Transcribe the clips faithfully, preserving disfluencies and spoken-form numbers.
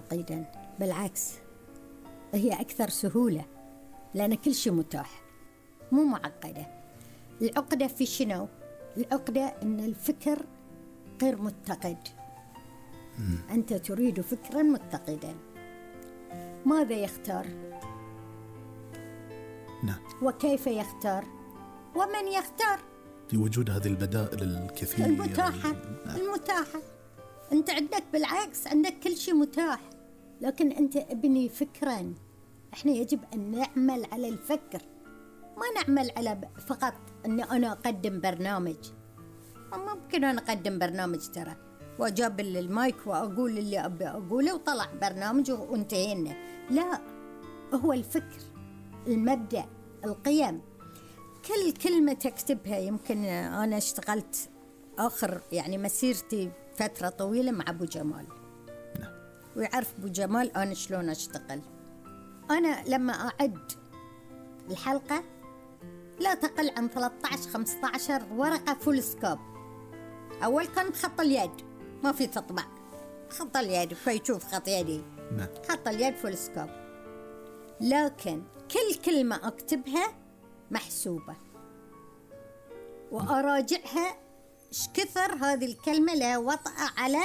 معقدا، بالعكس هي أكثر سهولة لأن كل شيء متاح، مو معقدة. العقدة في شنو؟ العقدة أن الفكر غير متقد. مم. أنت تريد فكرا متقدا، ماذا يختار؟ نعم. وكيف يختار؟ ومن يختار؟ في وجود هذه البدائل الكثيرة المتاحة. نعم. المتاحة أنت عندك، بالعكس عندك كل شيء متاح، لكن أنت ابني فكرا. إحنا يجب أن نعمل على الفكر، ما نعمل على فقط أن أنا أقدم برنامج. ما ممكن أنا أقدم برنامج ترى وأجاب المايك وأقول اللي أبي أقوله وطلع برنامج وانتهينا. لا، هو الفكر، المبدأ، القيم. كل كلمة تكتبها. يمكن أنا اشتغلت آخر يعني مسيرتي فترة طويلة مع أبو جمال. نعم. ويعرف أبو جمال أنا شلون أشتغل. أنا لما أعد الحلقة لا تقل عن ثلاثة عشر خمسة عشر ورقة فول سكوب. أول كان خط اليد، ما في تطبع، خط اليد فيشوف خط يدي. نعم. خط اليد فول سكوب. لكن كل كلمة أكتبها محسوبة وأراجعها إيش كثر هذه الكلمة لها وطأة على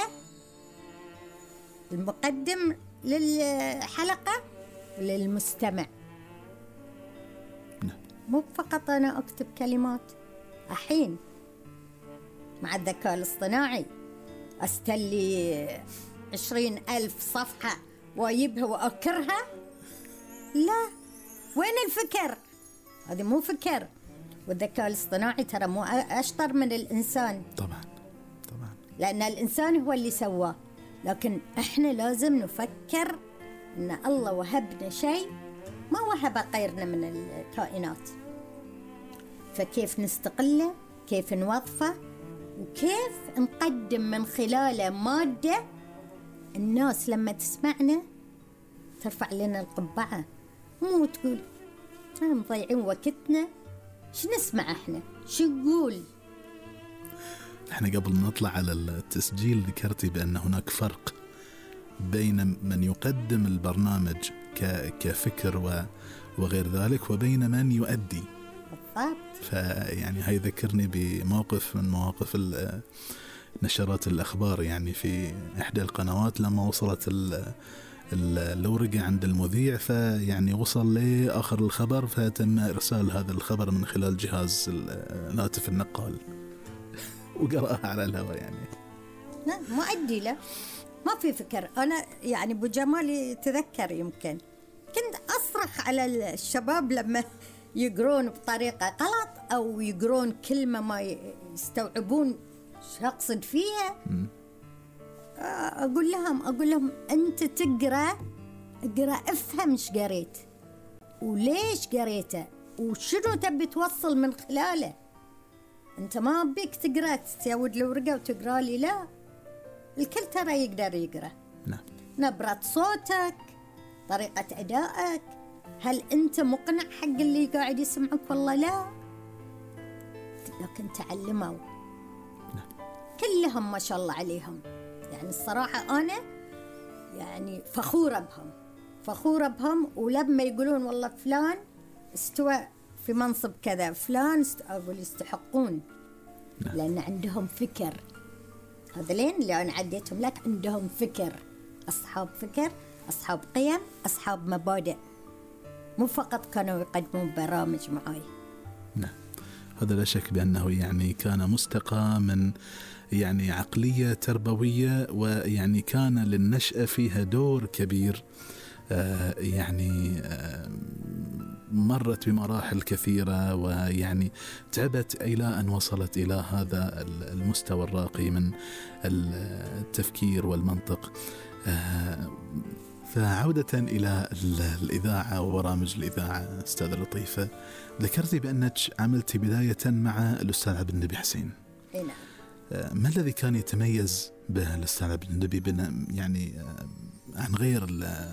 المقدم للحلقة وللمستمع. نعم. مو فقط أنا أكتب كلمات. الحين مع الذكاء الاصطناعي أستلي عشرين ألف صفحة وأجيبها وأكرها. لا، وين الفكر؟ هذا مو فكر. والذكاء الاصطناعي ترى مو أشطر من الإنسان. طبعا طبعا، لأن الإنسان هو اللي سواه، لكن إحنا لازم نفكر إن الله وهبنا شيء ما وهب غيرنا من الكائنات، فكيف نستقله، كيف نوظفه، وكيف نقدم من خلاله مادة الناس لما تسمعنا ترفع لنا القبعة. مو تقول احنا مضيعين وقتنا، شو نسمع احنا، شو نقول. احنا قبل نطلع على التسجيل ذكرتي بأن هناك فرق بين من يقدم البرنامج كفكر وغير ذلك وبين من يؤدي. بالضبط. فيعني هاي ذكرني بموقف من مواقف نشرات الأخبار، يعني في إحدى القنوات لما وصلت الورقة عند المذيع، فيعني وصل لآخر الخبر فتم إرسال هذا الخبر من خلال جهاز الهاتف النقال وقرأها على الهواء. يعني لا، ما أدي له، ما في فكر. أنا يعني أبو جمال يتذكر يمكن كنت أصرخ على الشباب لما يقرون بطريقة غلط أو يقرون كلمة ما يستوعبون شو أقصد فيها. م. أقول لهم أقول لهم أنت تقرأ اقرأ افهم إيش قريت وليش قريته وشنو تبي توصل من خلاله. أنت ما بيك تقرأ تسود الورقة وتقرأ لي، لا، الكل ترى يقدر يقرأ. نعم. نبرة صوتك، طريقة أدائك، هل أنت مقنع حق اللي قاعد يسمعك والله لا، لكن تعلموا. نعم. كلهم ما شاء الله عليهم. يعني الصراحة أنا يعني فخورة بهم، فخورة بهم. ولما يقولون والله فلان استوى في منصب كذا، فلان است... أقول يستحقون. نعم. لأن عندهم فكر. هذولين اللي أنا عديتهم لك عندهم فكر، أصحاب فكر، أصحاب قيم، أصحاب مبادئ، مو فقط كانوا يقدمون برامج معاي. نعم. هذا لا شك بأنه يعني كان مستقى من يعني عقلية تربوية، ويعني كان للنشأة فيها دور كبير. آه يعني آه مرت بمراحل كثيرة، ويعني تعبت إلى أن وصلت إلى هذا المستوى الراقي من التفكير والمنطق. آه فعودة إلى الإذاعة وبرامج الإذاعة، أستاذة لطيفة، ذكرتي بأنك عملتي بداية مع الأستاذ عبد النبي حسين. نعم. ما الذي كان يتميز به الأستاذ عبد النبي يعني عن غير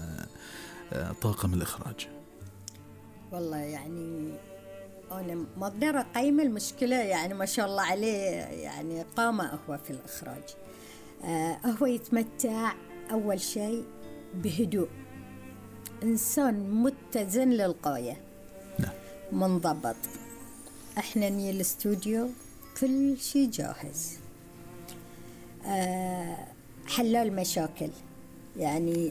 طاقم الإخراج؟ والله يعني أنا ما أقدر أقيم المشكلة، يعني ما شاء الله عليه، يعني قامة هو في الإخراج. آه هو يتمتع أول شيء بهدوء، إنسان متزن للغاية. نعم. منضبط. إحنا نيجي الاستوديو كل شيء جاهز. أه حلال مشاكل، يعني